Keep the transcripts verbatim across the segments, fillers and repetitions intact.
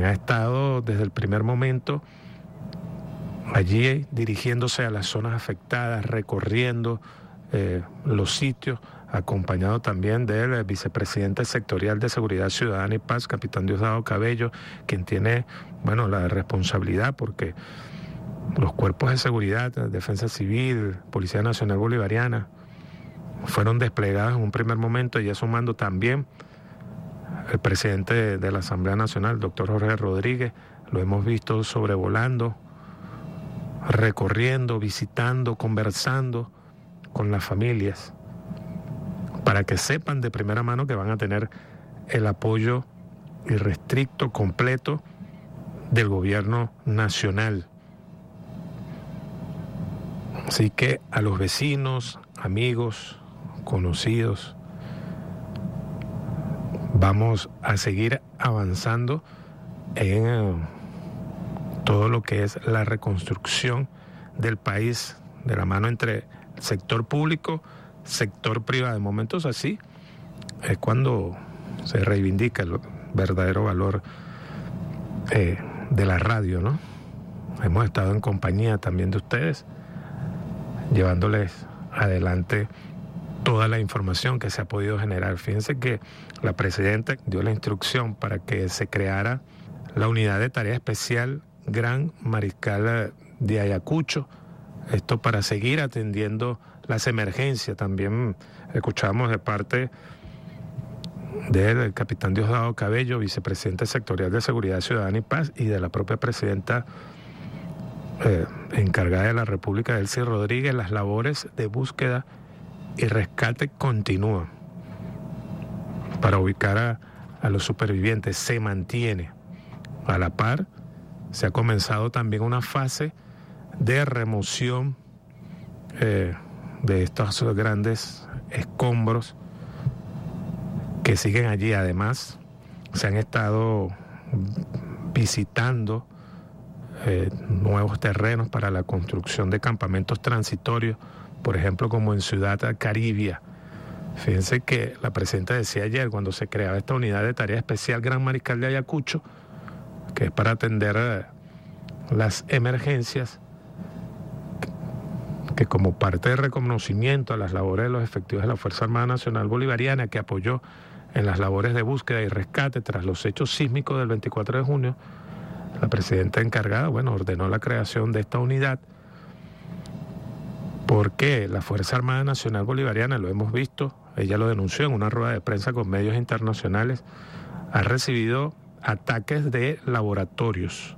quien ha estado desde el primer momento allí dirigiéndose a las zonas afectadas, recorriendo eh, los sitios, acompañado también del vicepresidente sectorial de Seguridad Ciudadana y Paz, capitán Diosdado Cabello, quien tiene, bueno, la responsabilidad porque los cuerpos de seguridad, Defensa Civil, Policía Nacional Bolivariana, fueron desplegados en un primer momento, y sumando también el presidente de, de la Asamblea Nacional, el doctor Jorge Rodríguez. Lo hemos visto sobrevolando, recorriendo, visitando, conversando con las familias, para que sepan de primera mano que van a tener el apoyo irrestricto, completo del gobierno nacional. Así que a los vecinos, amigos, conocidos, vamos a seguir avanzando en todo lo que es la reconstrucción del país, de la mano entre el sector público, sector privado. En momentos así es cuando se reivindica el verdadero valor eh, de la radio, ¿no? Hemos estado en compañía también de ustedes, llevándoles adelante toda la información que se ha podido generar. Fíjense que la presidenta dio la instrucción para que se creara la unidad de tarea especial Gran Mariscal de Ayacucho, esto para seguir atendiendo las emergencias. También escuchamos de parte del capitán Diosdado Cabello, vicepresidente sectorial de Seguridad Ciudadana y Paz, y de la propia presidenta eh, encargada de la República, Delcy Rodríguez. Las labores de búsqueda y rescate continúan para ubicar a, a los supervivientes. Se mantiene a la par. Se ha comenzado también una fase de remoción eh, de estos grandes escombros que siguen allí. Además, se han estado visitando eh, nuevos terrenos para la construcción de campamentos transitorios, por ejemplo, como en Ciudad Caribia. Fíjense que la presidenta decía ayer, cuando se creaba esta unidad de tarea especial Gran Mariscal de Ayacucho, que es para atender eh, las emergencias, que como parte de reconocimiento a las labores de los efectivos de la Fuerza Armada Nacional Bolivariana, que apoyó en las labores de búsqueda y rescate tras los hechos sísmicos del veinticuatro de junio, la presidenta encargada, bueno, ordenó la creación de esta unidad, porque la Fuerza Armada Nacional Bolivariana, lo hemos visto, ella lo denunció en una rueda de prensa con medios internacionales, ha recibido ataques de laboratorios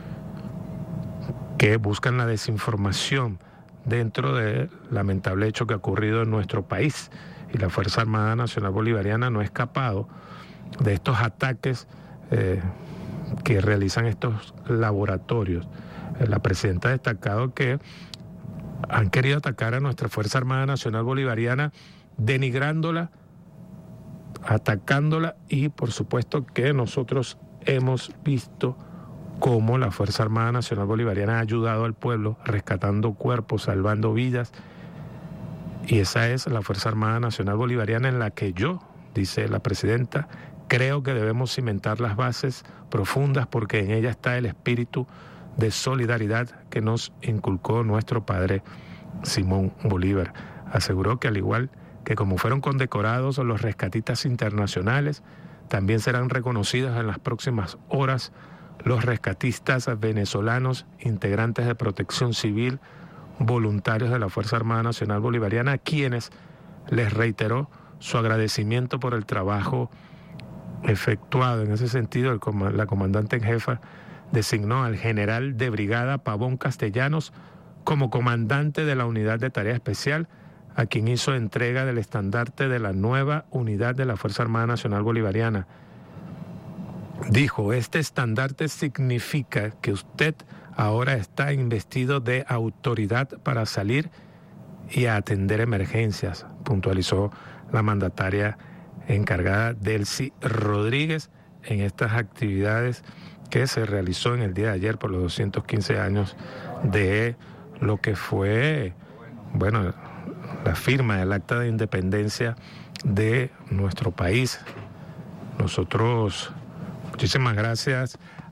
que buscan la desinformación dentro del lamentable hecho que ha ocurrido en nuestro país, y la Fuerza Armada Nacional Bolivariana no ha escapado de estos ataques eh, que realizan estos laboratorios. Eh, la presidenta ha destacado que han querido atacar a nuestra Fuerza Armada Nacional Bolivariana, denigrándola, atacándola, y por supuesto que nosotros hemos visto cómo la Fuerza Armada Nacional Bolivariana ha ayudado al pueblo, rescatando cuerpos, salvando vidas, y esa es la Fuerza Armada Nacional Bolivariana en la que yo, dice la presidenta, creo que debemos cimentar las bases profundas, porque en ella está el espíritu de solidaridad que nos inculcó nuestro padre Simón Bolívar. Aseguró que al igual que como fueron condecorados los rescatistas internacionales, también serán reconocidos en las próximas horas los rescatistas venezolanos, integrantes de Protección Civil, voluntarios de la Fuerza Armada Nacional Bolivariana, a quienes les reiteró su agradecimiento por el trabajo efectuado. En ese sentido, el com- la comandante en jefa designó al general de brigada Pavón Castellanos como comandante de la unidad de tarea especial, a quien hizo entrega del estandarte de la nueva unidad de la Fuerza Armada Nacional Bolivariana. Dijo, este estandarte significa que usted ahora está investido de autoridad para salir y a atender emergencias, puntualizó la mandataria encargada Delcy Rodríguez en estas actividades que se realizó en el día de ayer por los doscientos quince años de lo que fue, bueno, la firma del acta de independencia de nuestro país. Nosotros, muchísimas gracias